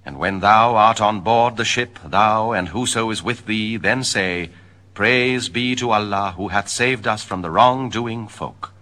And when thou art on board the ship, thou and whoso is with thee, then say, Praise be to Allah who hath saved us from the wrong-doing folk.